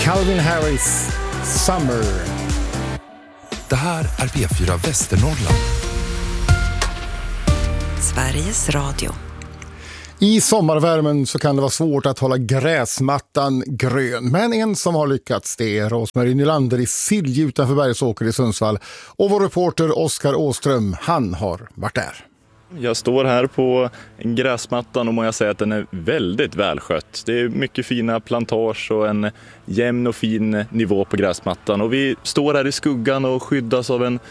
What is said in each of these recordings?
Calvin Harris, Summer. Det här är P4 Västernorrland. Sveriges Radio. I sommarvärmen så kan det vara svårt att hålla gräsmattan grön. Men en som har lyckats, det är Rosmarie Nylander i Silje utanför Bergsåker i Sundsvall. Och vår reporter Oskar Åström, han har varit där. Jag står här på gräsmattan och må jag säga att den är väldigt välskött. Det är mycket fina plantage och en jämn och fin nivå på gräsmattan. Och vi står här i skuggan och skyddas av en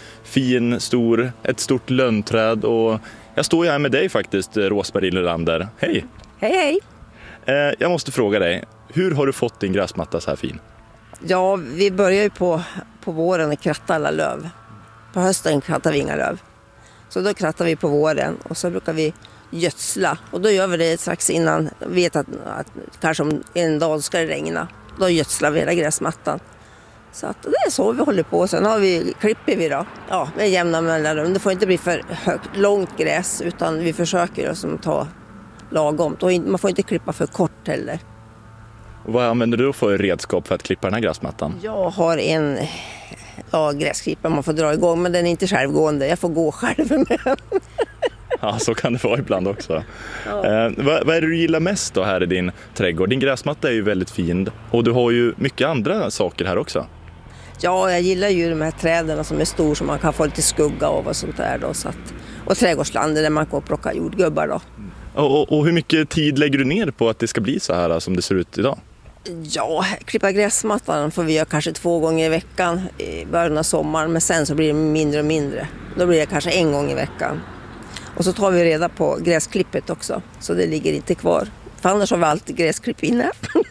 ett stort lönnträd. Och jag står ju här med dig faktiskt, Rosmarie Nylander. Hej! Hej, hej! Jag måste fråga dig, hur har du fått din gräsmatta så här fin? Ja, vi börjar ju på våren att kratta alla löv. På hösten krattar vi inga löv. Så då krattar vi på våren och så brukar vi gödsla. Och då gör vi det strax innan vi vet att kanske om en dag ska det regna. Då gödslar vi hela gräsmattan. Så att det är så vi håller på. Sen klipper vi då. Ja, med jämna mellanrum. Det får inte bli för långt gräs utan vi försöker att ta lagom. Man får inte klippa för kort heller. Och vad använder du då för redskap för att klippa den här gräsmattan? Jag har en gräsklippare man får dra igång, men den är inte självgående. Jag får gå själv med den. Ja, så kan det vara ibland också. Ja. Vad är det du gillar mest då här i din trädgård? Din gräsmatta är ju väldigt fin och du har ju mycket andra saker här också. Ja, jag gillar ju de här träden som är stora som man kan få lite skugga av och sånt där då. Och trädgårdslandet där man kan plocka jordgubbar då. Och hur mycket tid lägger du ner på att det ska bli så här som det ser ut idag? Ja, klippa gräsmattan får vi göra kanske 2 gånger i veckan i början av sommaren. Men sen så blir det mindre och mindre. Då blir det kanske 1 gång i veckan. Och så tar vi reda på gräsklippet också. Så det ligger inte kvar. För annars har vi alltid gräsklipp inne.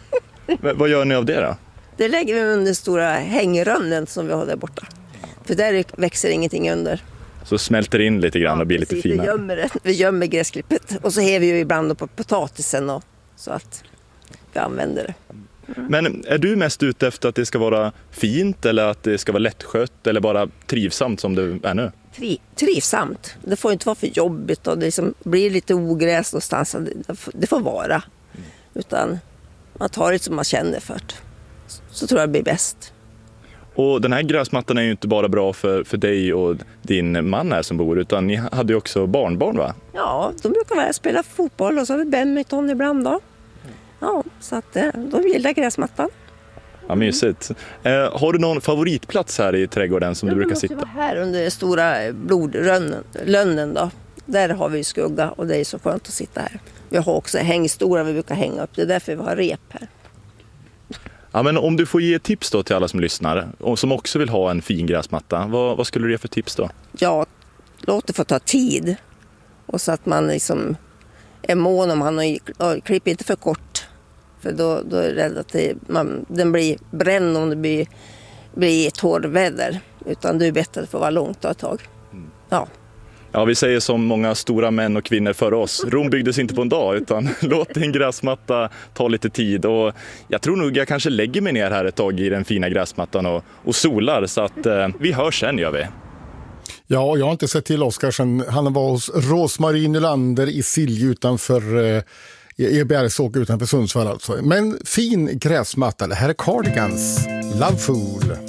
Vad gör ni av det då? Det lägger vi under stora hängrönnen som vi har där borta. För där växer ingenting under. Så smälter in lite grann och blir lite finare. Vi gömmer gräsklippet. Och så häver vi ju ibland på potatisen och, så att vi använder det. Men är du mest ute efter att det ska vara fint eller att det ska vara lättskött eller bara trivsamt som det är nu? Trivsamt. Det får inte vara för jobbigt och det liksom blir lite ogräs någonstans. Det får vara. Utan man tar det som man känner för. Så tror jag det blir bäst. Och den här gräsmattan är ju inte bara bra för dig och din man här som bor, utan ni hade ju också barnbarn, va? Ja, de brukar vara spela fotboll och så har vi badminton ibland då. Ja, så att de gillar gräsmattan. Ja, mysigt. Har du någon favoritplats här i trädgården som du brukar sitta? Jag måste vara här under stora blodlönnen då. Där har vi skugga och det är så skönt att sitta här. Vi har också hängstolar vi brukar hänga upp. Det är därför vi har rep här. Ja, men om du får ge tips då till alla som lyssnar och som också vill ha en fin gräsmatta, vad skulle du ge för tips då? Ja, låt det få ta tid. Och så att man liksom är mån om han och klipper inte för kort. För då är det rädd att den blir bränd om det blir torrväder. Utan det är bättre att få vara långt ett tag. Ja. Ja, vi säger som många stora män och kvinnor för oss. Rom byggdes inte på en dag, utan låt din gräsmatta ta lite tid. Och jag tror nog jag kanske lägger mig ner här ett tag i den fina gräsmattan och solar. Så att vi hörs sen, gör vi. Ja, jag har inte sett till Oskar sen han var hos Rosmarie Nylander i Silje utanför i Bergsåker utanför Sundsvall alltså. Men fin gräsmatta, det här är Cardigans, Love Fool.